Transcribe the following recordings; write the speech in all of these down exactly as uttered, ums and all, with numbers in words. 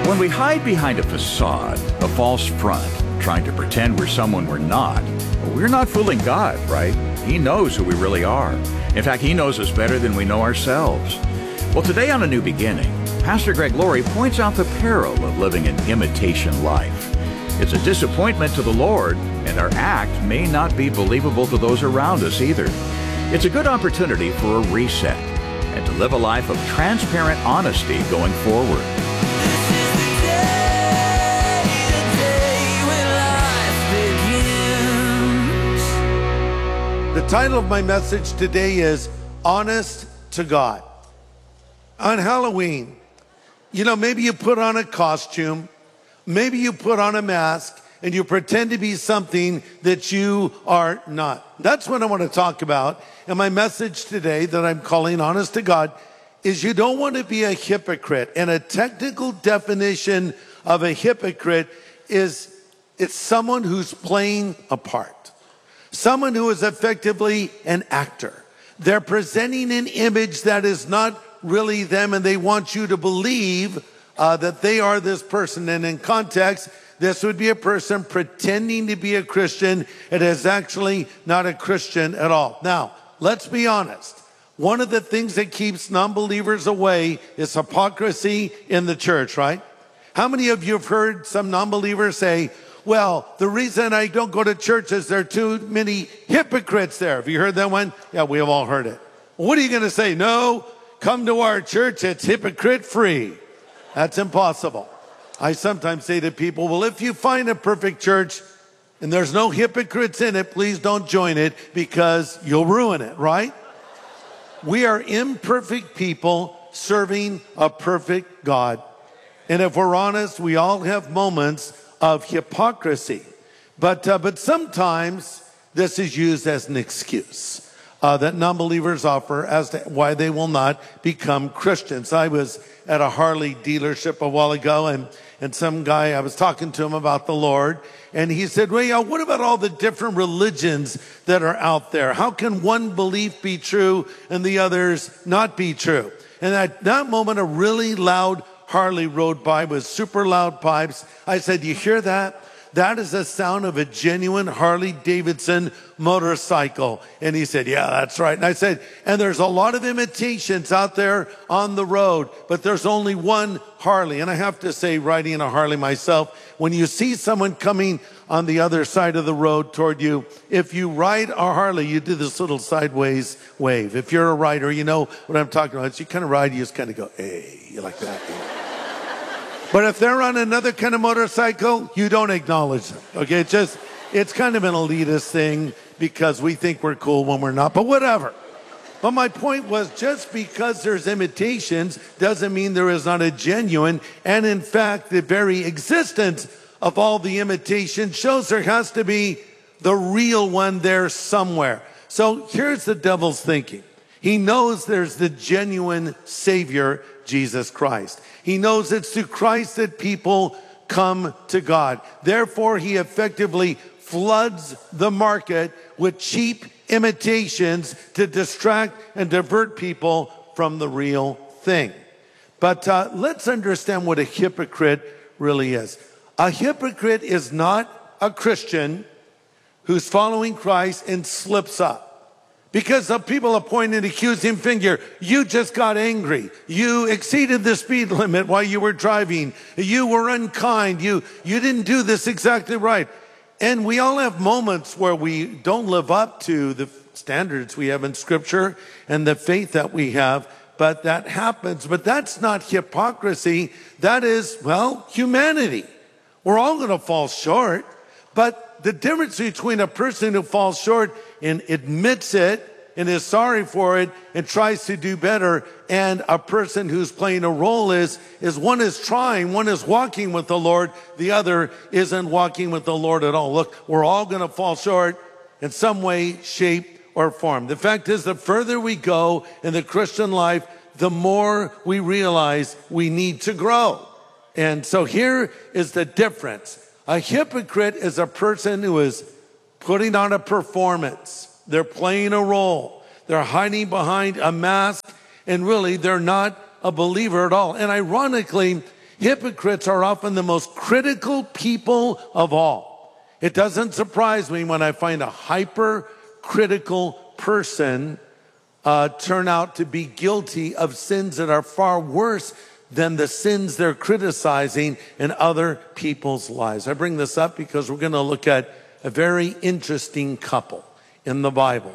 When we hide behind a facade, a false front, trying to pretend we're someone we're not, we're not fooling God, right? He knows who we really are. In fact, He knows us better than we know ourselves. Well, today on A New Beginning, Pastor Greg Laurie points out the peril of living an imitation life. It's a disappointment to the Lord, and our act may not be believable to those around us either. It's a good opportunity for a reset and to live a life of transparent honesty going forward. The title of my message today is Honest to God. On Halloween, you know, maybe you put on a costume, maybe you put on a mask, and you pretend to be something that you are not. That's what I want to talk about. And my message today that I'm calling Honest to God is you don't want to be a hypocrite. And a technical definition of a hypocrite is it's someone who's playing a part. Someone who is effectively an actor. They're presenting an image that is not really them, and they want you to believe uh, that they are this person. And in context, this would be a person pretending to be a Christian. It is actually not a Christian at all. Now, let's be honest. One of the things that keeps non-believers away is hypocrisy in the church, right? How many of you have heard some non-believers say, well, the reason I don't go to church is there are too many hypocrites there. Have you heard that one? Yeah, we have all heard it. What are you going to say? No, come to our church. It's hypocrite free. That's impossible. I sometimes say to people, well, if you find a perfect church and there's no hypocrites in it, please don't join it because you'll ruin it, right? We are imperfect people serving a perfect God. And if we're honest, we all have moments of hypocrisy. But uh, but sometimes this is used as an excuse uh, that non-believers offer as to why they will not become Christians. I was at a Harley dealership a while ago, and, and some guy, I was talking to him about the Lord, and he said, well, yeah, what about all the different religions that are out there? How can one belief be true and the others not be true? And at that moment, a really loud Harley rode by with super loud pipes. I said, you hear that? That is the sound of a genuine Harley Davidson motorcycle. And he said, yeah, that's right. And I said, and there's a lot of imitations out there on the road, but there's only one Harley. And I have to say, riding in a Harley myself, when you see someone coming on the other side of the road toward you, if you ride a Harley, you do this little sideways wave. If you're a rider, you know what I'm talking about. It's you kind of ride, you just kind of go, hey, you like that. But if they're on another kind of motorcycle, you don't acknowledge them. Okay, it's just, it's kind of an elitist thing because we think we're cool when we're not, but whatever. But my point was, just because there's imitations doesn't mean there is not a genuine. And in fact, the very existence of all the imitation shows there has to be the real one there somewhere. So here's the devil's thinking. He knows there's the genuine Savior, Jesus Christ. He knows it's through Christ that people come to God. Therefore, he effectively floods the market with cheap imitations to distract and divert people from the real thing. But uh, let's understand what a hypocrite really is. A hypocrite is not a Christian who's following Christ and slips up. Because the people are pointing an accusing finger. You just got angry. You exceeded the speed limit while you were driving. You were unkind. You, you didn't do this exactly right. And we all have moments where we don't live up to the standards we have in Scripture and the faith that we have. But that happens. But that's not hypocrisy. That is, well, humanity. We're all going to fall short. But the difference between a person who falls short and admits it and is sorry for it and tries to do better and a person who's playing a role is, is one is trying, one is walking with the Lord, the other isn't walking with the Lord at all. Look, we're all going to fall short in some way, shape, or form. The fact is, the further we go in the Christian life, the more we realize we need to grow. And so here is the difference. A hypocrite is a person who is putting on a performance. They're playing a role. They're hiding behind a mask, and really they're not a believer at all. And ironically, Hypocrites are often the most critical people of all. It doesn't surprise me when I find a hypercritical person uh, turn out to be guilty of sins that are far worse than the sins they're criticizing in other people's lives. I bring this up because we're going to look at a very interesting couple in the Bible,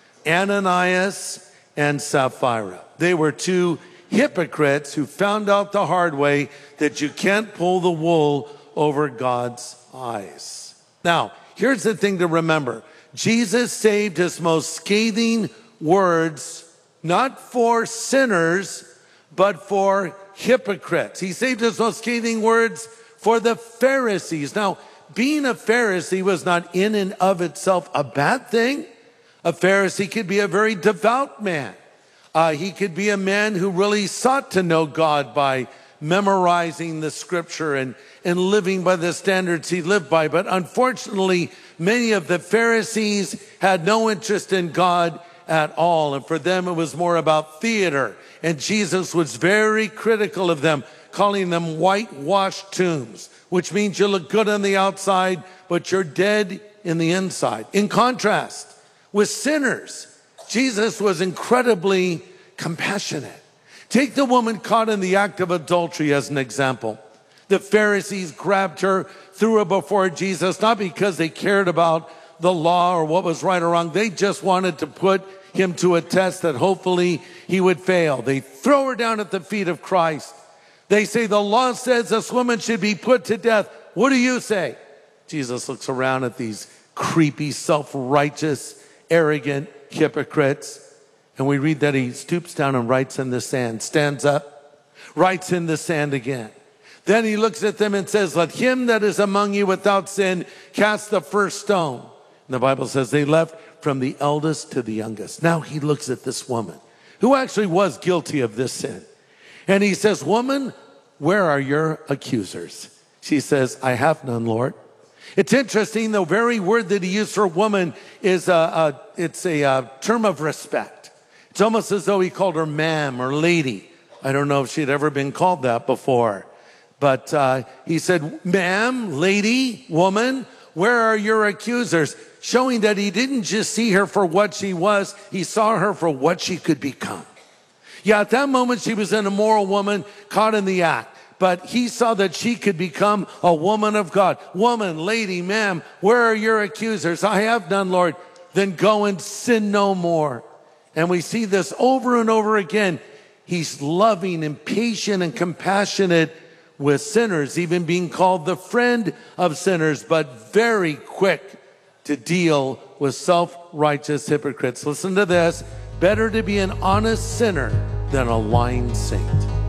Ananias and Sapphira. They were two hypocrites who found out the hard way that you can't pull the wool over God's eyes. Now, here's the thing to remember. Jesus saved his most scathing words not for sinners, but for hypocrites. He saved his most scathing words for the Pharisees. Now, being a Pharisee was not in and of itself a bad thing. A Pharisee could be a very devout man. Uh, he could be a man who really sought to know God by memorizing the scripture and, and living by the standards he lived by. But unfortunately, many of the Pharisees had no interest in God at all. And for them, it was more about theater. And Jesus was very critical of them, calling them whitewashed tombs, which means you look good on the outside, but you're dead in the inside. In contrast, with sinners, Jesus was incredibly compassionate. Take the woman caught in the act of adultery as an example. The Pharisees grabbed her, threw her before Jesus, not because they cared about the law or what was right or wrong. They just wanted to put him to a test that hopefully he would fail. They throw her down at the feet of Christ. They say, the law says this woman should be put to death. What do you say? Jesus looks around at these creepy, self-righteous, arrogant hypocrites. And we read that he stoops down and writes in the sand, stands up, writes in the sand again. Then he looks at them and says, let him that is among you without sin cast the first stone. And the Bible says they left from the eldest to the youngest. Now he looks at this woman who actually was guilty of this sin. And he says, woman, where are your accusers? She says, I have none, Lord. It's interesting, the very word that he used for woman is a, a it's a, a term of respect. It's almost as though he called her ma'am or lady. I don't know if she'd ever been called that before. But uh, he said, ma'am, lady, woman, where are your accusers? Showing that he didn't just see her for what she was, he saw her for what she could become. Yeah, at that moment, she was an immoral woman caught in the act. But he saw that she could become a woman of God. Woman, lady, ma'am, where are your accusers? I have none, Lord. Then go and sin no more. And we see this over and over again. He's loving and patient and compassionate with sinners, even being called the friend of sinners, but very quick to deal with self-righteous hypocrites. Listen to this. Better to be an honest sinner than a lying saint.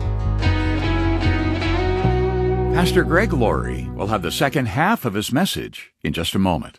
Pastor Greg Laurie will have the second half of his message in just a moment.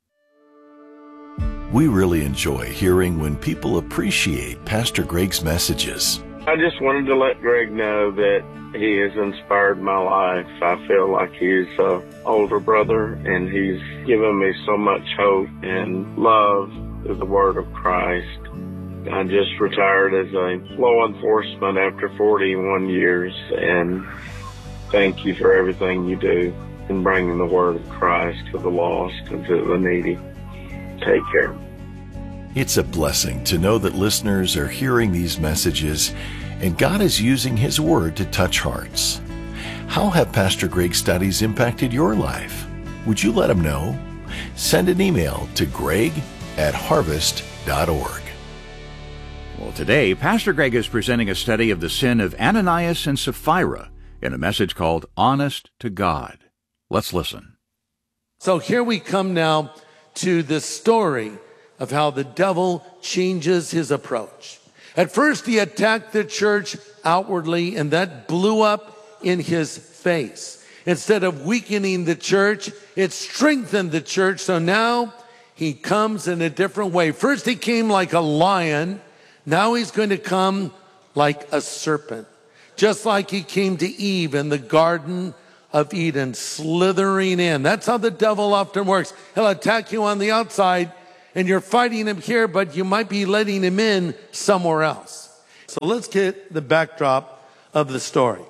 We really enjoy hearing when people appreciate Pastor Greg's messages. I just wanted to let Greg know that he has inspired my life. I feel like he's an older brother, and he's given me so much hope and love through the word of Christ. I just retired as a law enforcement after forty-one years, and thank you for everything you do in bringing the word of Christ to the lost and to the needy. Take care. It's a blessing to know that listeners are hearing these messages and God is using His Word to touch hearts. How have Pastor Greg's studies impacted your life? Would you let him know? Send an email to greg at harvest dot org. Well, today, Pastor Greg is presenting a study of the sin of Ananias and Sapphira in a message called Honest to God. Let's listen. So here we come now to the story of how the devil changes his approach. At first, he attacked the church outwardly, and that blew up in his face. Instead of weakening the church, it strengthened the church. So now he comes in a different way. First, he came like a lion. Now he's going to come like a serpent. Just like he came to Eve in the Garden of Eden, slithering in. That's how the devil often works. He'll attack you on the outside, and you're fighting him here, but you might be letting him in somewhere else. So let's get the backdrop of the story.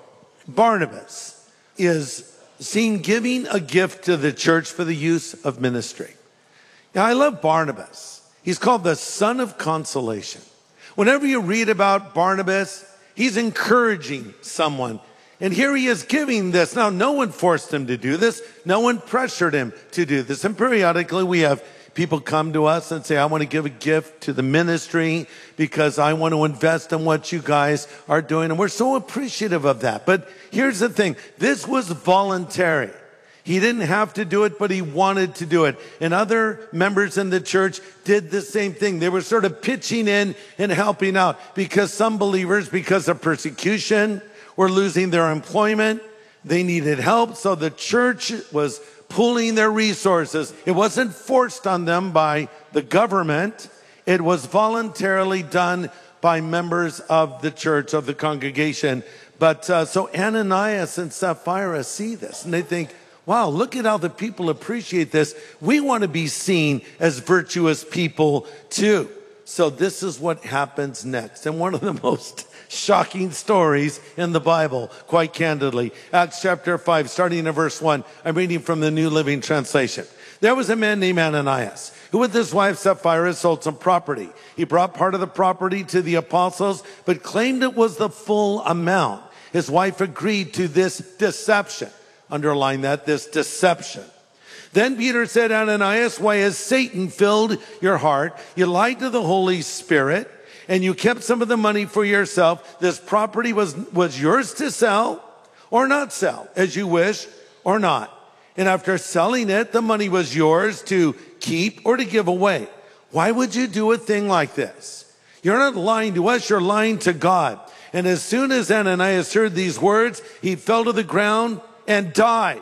Barnabas is seen giving a gift to the church for the use of ministry. Now, I love Barnabas. He's called the son of consolation. Whenever you read about Barnabas, he's encouraging someone. And here he is giving this. Now, no one forced him to do this. No one pressured him to do this. And periodically we have people come to us and say, I want to give a gift to the ministry because I want to invest in what you guys are doing. And we're so appreciative of that. But here's the thing. This was voluntary. He didn't have to do it, but he wanted to do it. And other members in the church did the same thing. They were sort of pitching in and helping out because some believers, because of persecution, were losing their employment. They needed help. So the church was pooling their resources. It wasn't forced on them by the government. It was voluntarily done by members of the church, of the congregation. But uh, so Ananias and Sapphira see this and they think, wow, look at how the people appreciate this. We want to be seen as virtuous people too. So this is what happens next. And one of the most shocking stories in the Bible, quite candidly. Acts chapter five, starting in verse one. I'm reading from the New Living Translation. There was a man named Ananias, who with his wife Sapphira sold some property. He brought part of the property to the apostles, but claimed it was the full amount. His wife agreed to this deception. Underline that, this deception. Then Peter said, Ananias, why has Satan filled your heart? You lied to the Holy Spirit and you kept some of the money for yourself. This property was, was yours to sell or not sell, as you wish or not. And after selling it, the money was yours to keep or to give away. Why would you do a thing like this? You're not lying to us, you're lying to God. And as soon as Ananias heard these words, he fell to the ground and died.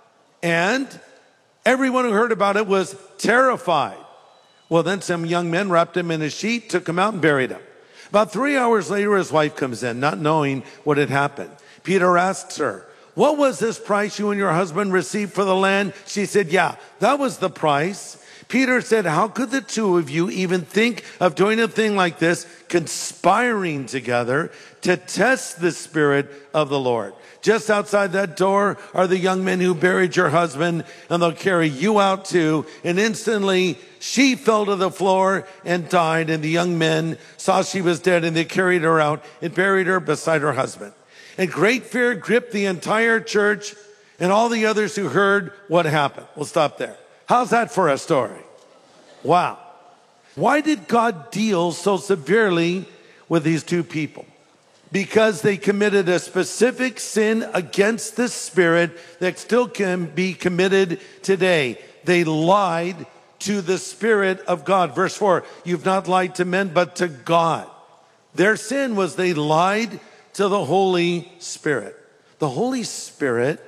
And everyone who heard about it was terrified. Well, then some young men wrapped him in a sheet, took him out and buried him. About three hours later, his wife comes in, not knowing what had happened. Peter asks her, what was this price you and your husband received for the land? She said, yeah, that was the price. Peter said, how could the two of you even think of doing a thing like this, conspiring together to test the Spirit of the Lord? Just outside that door are the young men who buried your husband, and they'll carry you out too. And instantly she fell to the floor and died, and the young men saw she was dead, and they carried her out and buried her beside her husband. And great fear gripped the entire church and all the others who heard what happened. We'll stop there. How's that for a story? Wow. Why did God deal so severely with these two people? Because they committed a specific sin against the Spirit that still can be committed today. They lied to the Spirit of God. Verse four, you've not lied to men, but to God. Their sin was they lied to the Holy Spirit. The Holy Spirit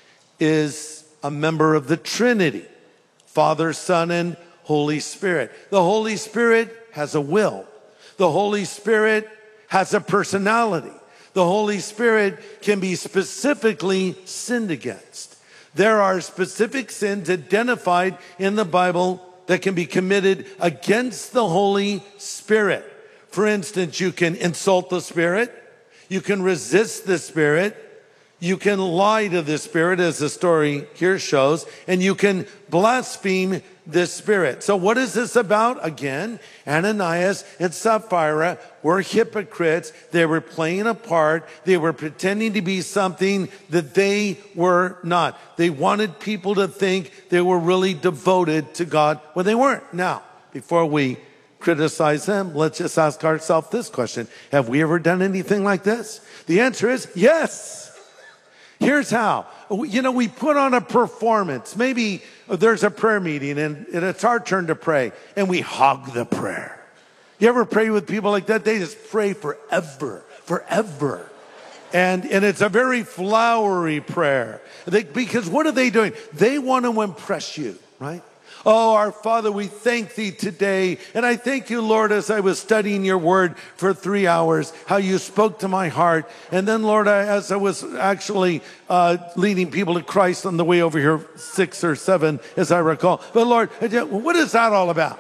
is a member of the Trinity. Father, Son, and Holy Spirit. The Holy Spirit has a will. The Holy Spirit has a personality. The Holy Spirit can be specifically sinned against. There are specific sins identified in the Bible that can be committed against the Holy Spirit. For instance, you can insult the Spirit. You can resist the Spirit. You can lie to the Spirit, as the story here shows, and you can blaspheme the Spirit. So what is this about? Again, Ananias and Sapphira were hypocrites. They were playing a part. They were pretending to be something that they were not. They wanted people to think they were really devoted to God when they weren't. Now, before we criticize them, let's just ask ourselves this question. Have we ever done anything like this? The answer is yes. Here's how. You know, we put on a performance. Maybe there's a prayer meeting and, and it's our turn to pray and we hog the prayer. You ever pray with people like that? They just pray forever, forever. And, and it's a very flowery prayer. They, because what are they doing? They want to impress you, right? Oh, our Father, we thank thee today. And I thank you, Lord, as I was studying your word for three hours, how you spoke to my heart. And then, Lord, I, as I was actually uh, leading people to Christ on the way over here, six or seven, as I recall. But Lord, what is that all about?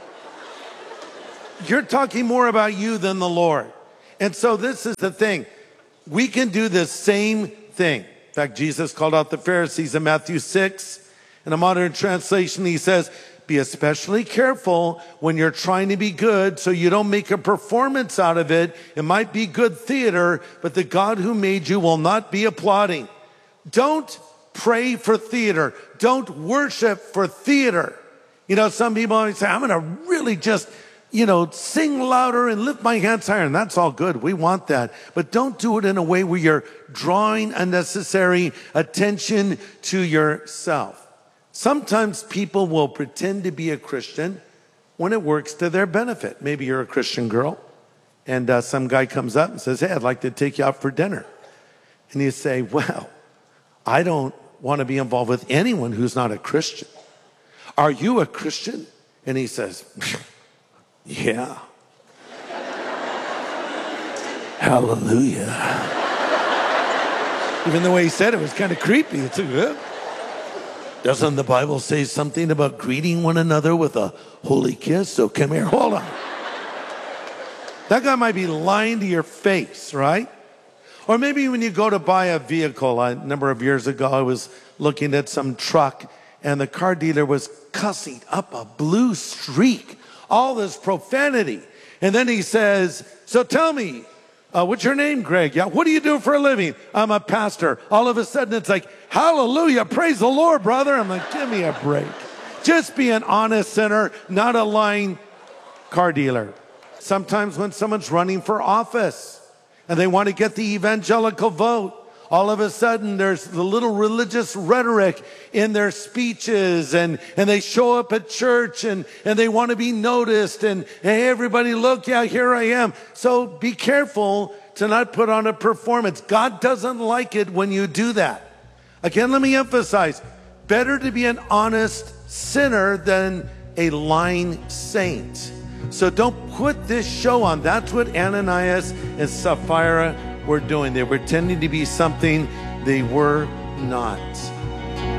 You're talking more about you than the Lord. And so this is the thing. We can do the same thing. In fact, Jesus called out the Pharisees in Matthew six. In a modern translation, he says, be especially careful when you're trying to be good so you don't make a performance out of it. It might be good theater, but the God who made you will not be applauding. Don't pray for theater. Don't worship for theater. You know, some people always say, I'm going to really just, you know, sing louder and lift my hands higher. And that's all good. We want that. But don't do it in a way where you're drawing unnecessary attention to yourself. Sometimes people will pretend to be a Christian when it works to their benefit. Maybe you're a Christian girl and uh, some guy comes up and says, hey, I'd like to take you out for dinner. And you say, well, I don't want to be involved with anyone who's not a Christian. Are you a Christian? And he says, yeah. Hallelujah. Even the way he said it was kind of creepy. It's a good. Doesn't the Bible say something about greeting one another with a holy kiss? So come here, hold on. That guy might be lying to your face, right? Or maybe when you go to buy a vehicle. A number of years ago, I was looking at some truck, and the car dealer was cussing up a blue streak, all this profanity. And then he says, so tell me, uh, what's your name, Greg? Yeah, what do you do for a living? I'm a pastor. All of a sudden, it's like, hallelujah, praise the Lord, brother. I'm like, give me a break. Just be an honest sinner, not a lying car dealer. Sometimes when someone's running for office and they want to get the evangelical vote, all of a sudden there's the little religious rhetoric in their speeches, and, and they show up at church and, and they want to be noticed, and hey, everybody look, yeah, here I am. So be careful to not put on a performance. God doesn't like it when you do that. Again, let me emphasize, better to be an honest sinner than a lying saint. So don't put this show on. That's what Ananias and Sapphira were doing. They were pretending to be something they were not.